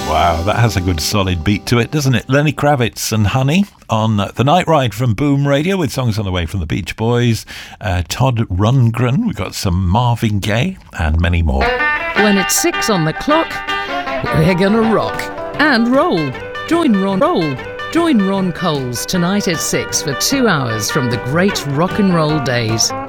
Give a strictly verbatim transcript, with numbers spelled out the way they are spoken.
Wow, that has a good solid beat to it, doesn't it? Lenny Kravitz and Honey on The Night Ride from Boom Radio, with songs on the way from the Beach Boys, uh, Todd Rundgren, we've got some Marvin Gaye, and many more. When it's six on the clock, we're gonna rock and roll. Join Ron Roll. Join Ron Coles tonight at six for two hours from the great rock and roll days.